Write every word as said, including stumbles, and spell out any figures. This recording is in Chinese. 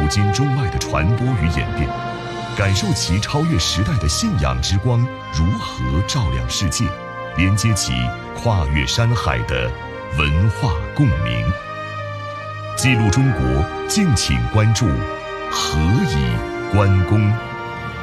经中外的传播与演变，感受其超越时代的信仰之光如何照亮世界，连接起跨越山海的文化共鸣。记录中国，敬请关注何以关公。